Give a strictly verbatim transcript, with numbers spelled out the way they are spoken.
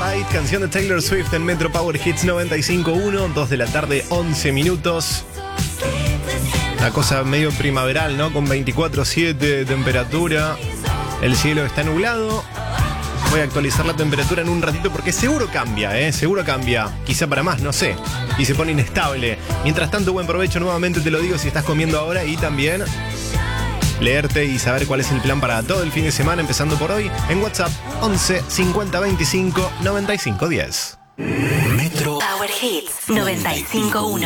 Starlight, canción de Taylor Swift en Metro Power Hits noventa y cinco punto uno, dos de la tarde, once minutos. Una cosa medio primaveral, ¿no? Con veinticuatro siete de temperatura. El cielo está nublado. Voy a actualizar la temperatura en un ratito porque seguro cambia, ¿eh? Seguro cambia. Quizá para más, no sé. Y se pone inestable. Mientras tanto, buen provecho, nuevamente te lo digo si estás comiendo ahora. Y también leerte y saber cuál es el plan para todo el fin de semana, empezando por hoy, en WhatsApp once cincuenta veinticinco noventa y cinco diez. Metro Power Hits noventa y cinco punto uno.